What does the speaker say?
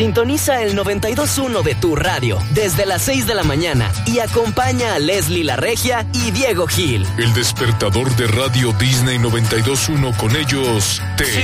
Sintoniza el 92.1 de tu radio desde las 6 de la mañana y acompaña a Leslie La Regia y Diego Gil. El despertador de Radio Disney 92.1, con ellos te